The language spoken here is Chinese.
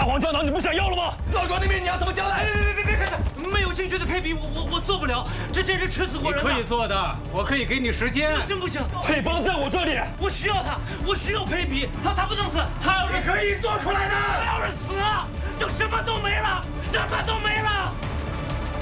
黄胶囊你不想要了吗？ 老庄那边你要怎么交代？ 别！没有精确的配比，我做不了，这真是吃死活人了。 你可以做的，我可以给你时间。 真不行， 配方在我这里， 我需要他，我需要配比，他不能死，他要是可以做出来的。 他要是死了，就什么都没了，什么都没了。